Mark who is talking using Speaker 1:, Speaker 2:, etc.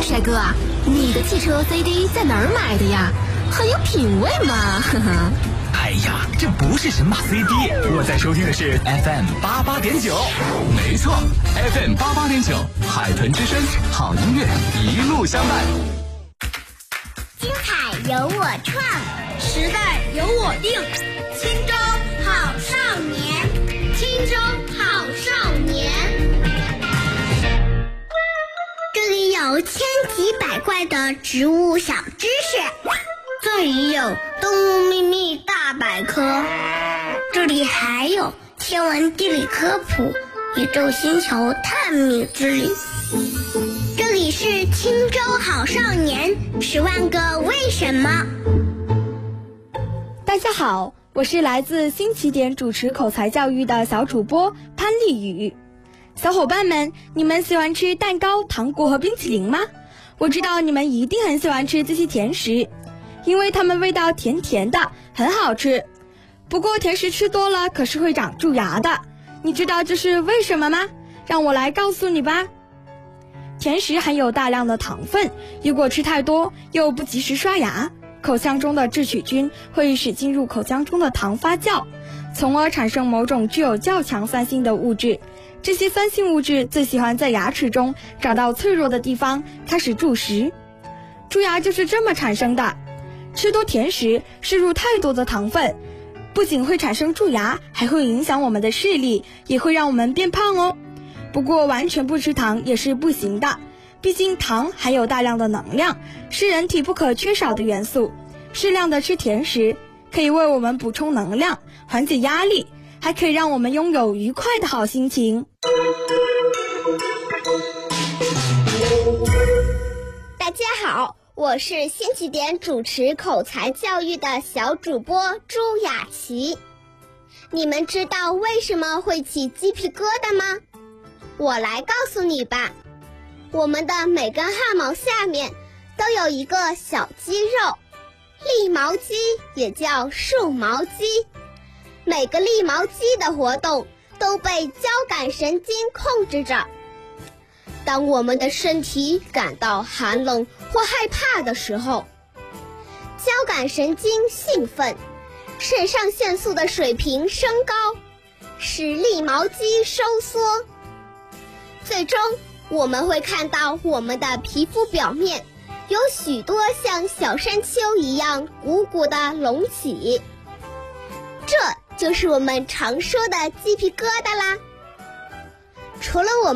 Speaker 1: 帅哥啊，你的汽车 CD 在哪儿买的呀？很有品味嘛，呵呵。
Speaker 2: 哎呀，这不是神马 CD， 我在收听的是 FM 88.9。没错 ，FM 88.9，海豚之声，好音乐一路相伴。
Speaker 3: 精彩由我创，时代由我定。青州好少年，青州好少年。这里有千奇百怪的植物小知识，这里有动物秘密大百科，这里还有天文地理科普、宇宙星球探秘之旅。这里是青州好少年，10万个为什么。
Speaker 4: 大家好，我是来自新起点主持口才教育的小主播潘丽宇。小伙伴们，你们喜欢吃蛋糕、糖果和冰淇淋吗？我知道你们一定很喜欢吃这些甜食，因为它们味道甜甜的，很好吃。不过甜食吃多了可是会长蛀牙的，你知道这是为什么吗？让我来告诉你吧。甜食含有大量的糖分，如果吃太多又不及时刷牙，口腔中的制取菌会使进入口腔中的糖发酵，从而产生某种具有较强酸性的物质。这些酸性物质最喜欢在牙齿中找到脆弱的地方，开始蛀食。蛀牙就是这么产生的。吃多甜食，摄入太多的糖分，不仅会产生蛀牙，还会影响我们的视力，也会让我们变胖哦。不过完全不吃糖也是不行的，毕竟糖含有大量的能量，是人体不可缺少的元素。适量的吃甜食，可以为我们补充能量，缓解压力，还可以让我们拥有愉快的好心情。
Speaker 3: 大家好，我是新起点主持口才教育的小主播朱雅琪。你们知道为什么会起鸡皮疙瘩吗？我来告诉你吧。我们的每根汗毛下面都有一个小肌肉，立毛肌也叫竖毛肌。每个立毛肌的活动都被交感神经控制着。当我们的身体感到寒冷或害怕的时候，交感神经兴奋，肾上腺素的水平升高，使立毛肌收缩。最终我们会看到我们的皮肤表面有许多像小山丘一样鼓鼓的隆起，这就是我们常说的鸡皮疙瘩啦。除了我们